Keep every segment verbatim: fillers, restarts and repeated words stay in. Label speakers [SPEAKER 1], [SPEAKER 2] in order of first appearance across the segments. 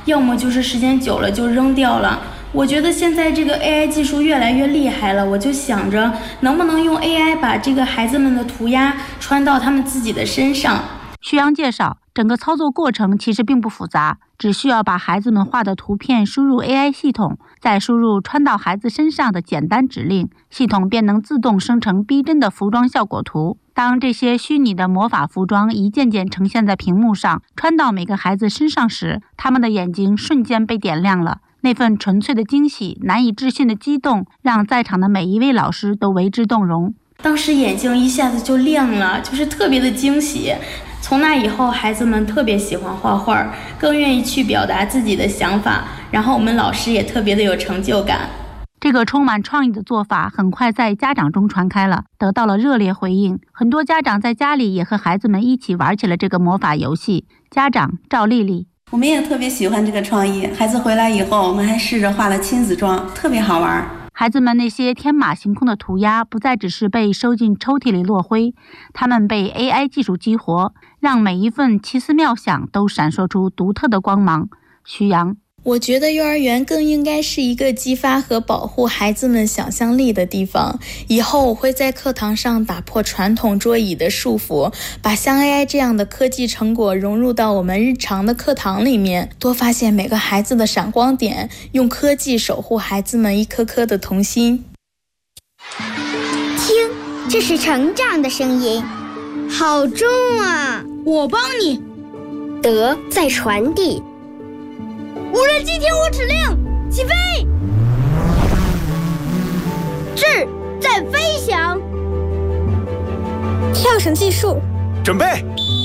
[SPEAKER 1] 要么就是时间久了就扔掉了。我觉得现在这个 A I 技术越来越厉害了，我就想着能不能用 A I 把这个孩子们的涂鸦穿到他们自己的身上。
[SPEAKER 2] 徐阳介绍，整个操作过程其实并不复杂，只需要把孩子们画的图片输入 A I 系统，再输入穿到孩子身上的简单指令，系统便能自动生成逼真的服装效果图。当这些虚拟的魔法服装一件件呈现在屏幕上，穿到每个孩子身上时，他们的眼睛瞬间被点亮了。那份纯粹的惊喜，难以置信的激动，让在场的每一位老师都为之动容。
[SPEAKER 1] 当时眼睛一下子就亮了，就是特别的惊喜。从那以后，孩子们特别喜欢画画，更愿意去表达自己的想法，然后我们老师也特别的有成就感。
[SPEAKER 2] 这个充满创意的做法很快在家长中传开了，得到了热烈回应。很多家长在家里也和孩子们一起玩起了这个魔法游戏。家长赵丽丽，
[SPEAKER 3] 我们也特别喜欢这个创意，孩子回来以后，我们还试着画了亲子装，特别好玩。
[SPEAKER 2] 孩子们那些天马行空的涂鸦不再只是被收进抽屉里落灰，他们被 A I 技术激活，让每一份奇思妙想都闪烁出独特的光芒。徐阳，
[SPEAKER 1] 我觉得幼儿园更应该是一个激发和保护孩子们想象力的地方。以后我会在课堂上打破传统桌椅的束缚，把像 A I 这样的科技成果融入到我们日常的课堂里面，多发现每个孩子的闪光点，用科技守护孩子们一颗颗的童心。
[SPEAKER 4] 听，这是成长的声音，好重啊！
[SPEAKER 5] 我帮你。
[SPEAKER 4] 德在传递。
[SPEAKER 5] 无人机听我指令，起飞！
[SPEAKER 4] 智在飞翔。
[SPEAKER 5] 跳绳技术，
[SPEAKER 6] 准备。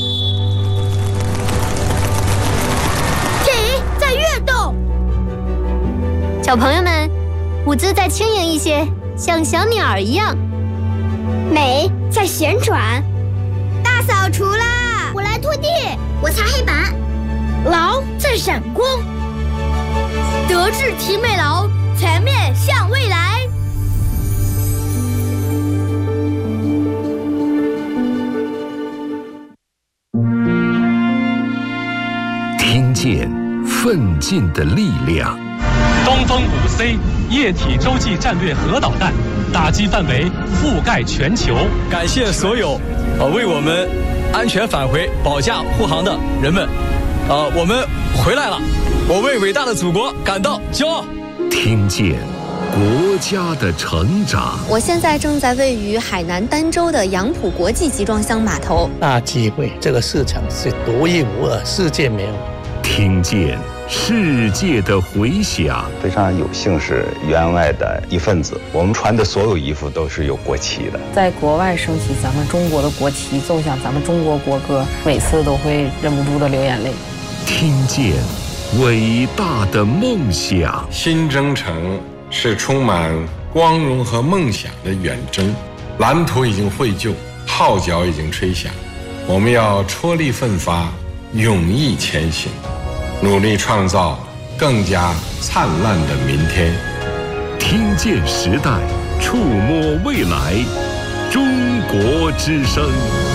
[SPEAKER 4] 体在跃动。小朋友们，舞姿再轻盈一些，像小鸟一样。美在旋转。大扫除啦！我来拖地，我擦黑板。
[SPEAKER 5] 劳在闪光。德智体美劳，全面向未来。
[SPEAKER 7] 听见奋进的力量。
[SPEAKER 8] 东风五 C 液体洲际战略核导弹，打击范围覆盖全球。
[SPEAKER 9] 感谢所有呃为我们安全返回保驾护航的人们，呃，我们回来了。我为伟大的祖国感到骄傲。
[SPEAKER 7] 听见国家的成长。
[SPEAKER 10] 我现在正在位于海南儋州的杨浦国际集装箱码头。
[SPEAKER 11] 大机会，这个市场是独一无二，世界没有。
[SPEAKER 7] 听见世界的回响。
[SPEAKER 12] 非常有幸是员外的一份子，我们穿的所有衣服都是有国旗的。
[SPEAKER 13] 在国外升起咱们中国的国旗，奏响咱们中国国歌，每次都会忍不住的流眼泪。
[SPEAKER 7] 听见伟大的梦想。
[SPEAKER 14] 新征程是充满光荣和梦想的远征，蓝图已经绘就，号角已经吹响，我们要踔厉奋发，勇毅前行，努力创造更加灿烂的明天。
[SPEAKER 7] 听见时代，触摸未来，中国之声。